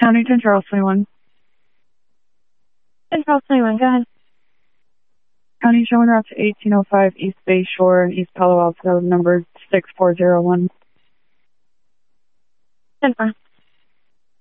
County 10 Charles 21. 10 Charles 21, go ahead. County showing route to 1805 East Bay Shore, East Palo Alto, number 6401. 10-4.